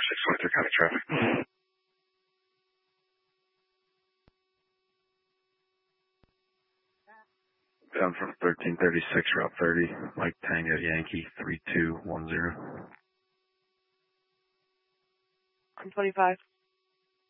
623 County traffic. Down from 1336, Route 30, Mike Tango Yankee 3210. 125.